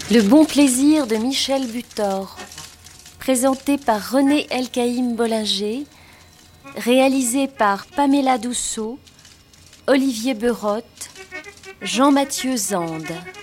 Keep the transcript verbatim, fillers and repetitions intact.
Le bon plaisir de Michel Butor, présenté par René Elkaïm Bollinger, réalisé par Pamela Douceau, Olivier Berotte, Jean-Mathieu Zande.